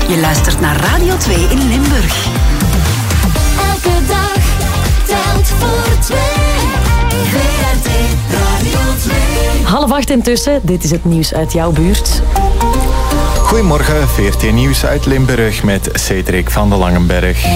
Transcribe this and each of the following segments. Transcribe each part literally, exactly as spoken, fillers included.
Je luistert naar Radio twee in Limburg. Elke dag telt voor twee. V R T Radio twee. Half acht intussen, dit is het nieuws uit jouw buurt. Goedemorgen, V R T Nieuws uit Limburg met Cedric van de Langenberg.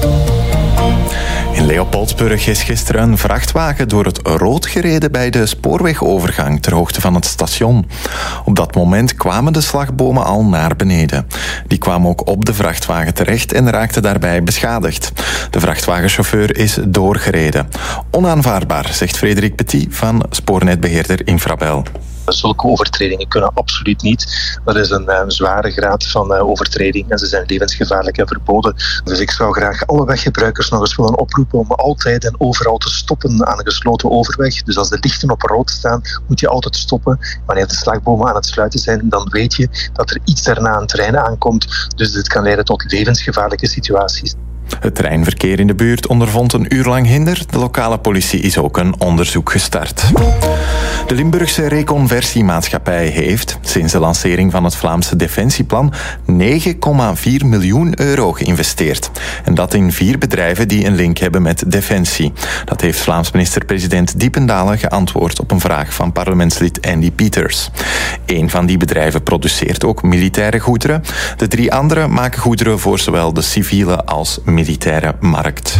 In Leopoldsburg is gisteren een vrachtwagen door het rood gereden bij de spoorwegovergang ter hoogte van het station. Op dat moment kwamen de slagbomen al naar beneden. Die kwamen ook op de vrachtwagen terecht en raakten daarbij beschadigd. De vrachtwagenchauffeur is doorgereden. Onaanvaardbaar, zegt Frederik Petit van spoornetbeheerder Infrabel. Zulke overtredingen kunnen absoluut niet. Dat is een, een zware graad van uh, overtreding en ze zijn levensgevaarlijk en verboden. Dus ik zou graag alle weggebruikers nog eens willen oproepen om altijd en overal te stoppen aan een gesloten overweg. Dus als de lichten op rood staan, moet je altijd stoppen. Wanneer de slagbomen aan het sluiten zijn, dan weet je dat er iets daarna een trein aankomt. Dus dit kan leiden tot levensgevaarlijke situaties. Het treinverkeer in de buurt ondervond een uur lang hinder. De lokale politie is ook een onderzoek gestart. De Limburgse Reconversiemaatschappij heeft, sinds de lancering van het Vlaamse Defensieplan, negen komma vier miljoen euro geïnvesteerd. En dat in vier bedrijven die een link hebben met Defensie. Dat heeft Vlaams minister-president Diependalen geantwoord op een vraag van parlementslid Andy Peters. Eén van die bedrijven produceert ook militaire goederen. De drie andere maken goederen voor zowel de civiele als militaire markt.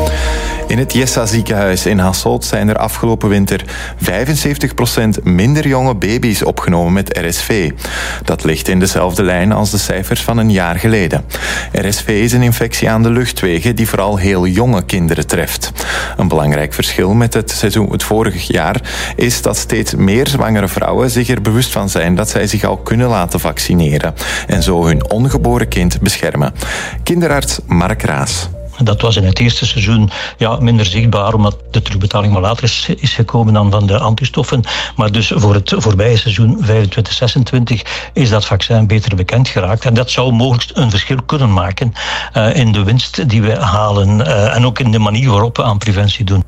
In het Jessa ziekenhuis in Hasselt zijn er afgelopen winter vijfenzeventig procent minder jonge baby's opgenomen met R S V. Dat ligt in dezelfde lijn als de cijfers van een jaar geleden. R S V is een infectie aan de luchtwegen die vooral heel jonge kinderen treft. Een belangrijk verschil met het seizoen het vorige jaar is dat steeds meer zwangere vrouwen zich er bewust van zijn dat zij zich al kunnen laten vaccineren en zo hun ongeboren kind beschermen. Kinderarts Mark Raas. Dat was in het eerste seizoen ja, minder zichtbaar, omdat de terugbetaling maar later is, is gekomen dan van de antistoffen. Maar dus voor het voorbije seizoen vijfentwintig zesentwintig is dat vaccin beter bekend geraakt. En dat zou mogelijk een verschil kunnen maken uh, in de winst die we halen uh, en ook in de manier waarop we aan preventie doen.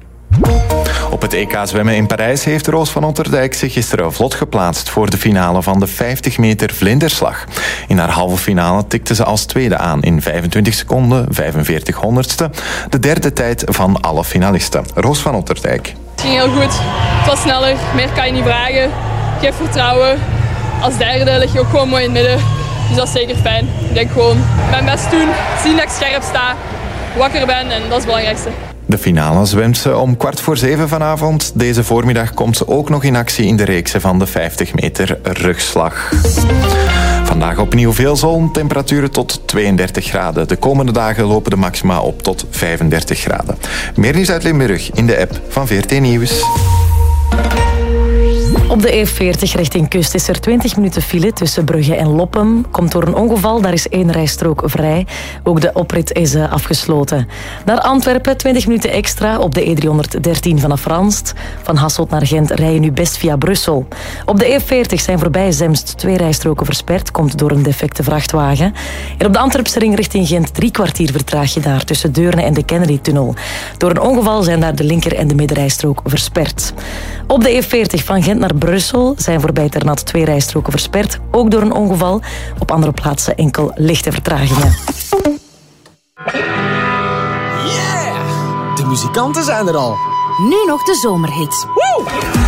Op het E K zwemmen in Parijs heeft Roos van Otterdijk zich gisteren vlot geplaatst voor de finale van de vijftig meter vlinderslag. In haar halve finale tikte ze als tweede aan in vijfentwintig seconden, vijfenveertig honderdste, de derde tijd van alle finalisten. Roos van Otterdijk. Het ging heel goed. Het was sneller, meer kan je niet vragen. Geef vertrouwen. Als derde lig je ook gewoon mooi in het midden. Dus dat is zeker fijn. Ik denk gewoon mijn best doen, zien dat ik scherp sta, wakker ben en dat is het belangrijkste. De finale zwemt ze om kwart voor zeven vanavond. Deze voormiddag komt ze ook nog in actie in de reekse van de vijftig meter rugslag. Vandaag opnieuw veel zon, temperaturen tot tweeëndertig graden. De komende dagen lopen de maxima op tot vijfendertig graden. Meer nieuws uit Limburg in de app van V R T Nieuws. Op de E veertig richting kust is er twintig minuten file tussen Brugge en Loppem. Komt door een ongeval, daar is één rijstrook vrij. Ook de oprit is afgesloten. Naar Antwerpen twintig minuten extra op de E driehonderddertien vanaf Ranst. Van Hasselt naar Gent rij je nu best via Brussel. Op de E veertig zijn voorbij Zemst twee rijstroken versperd. Komt door een defecte vrachtwagen. En op de Antwerpse ring richting Gent drie kwartier vertraag je daar tussen Deurne en de Kennedy-tunnel. Door een ongeval zijn daar de linker- en de middenrijstrook versperd. Op de E veertig van Gent naar Brussel zijn voorbij Ternat twee rijstroken versperd, ook door een ongeval. Op andere plaatsen enkel lichte vertragingen. Yeah! De muzikanten zijn er al. Nu nog de zomerhits. Woe!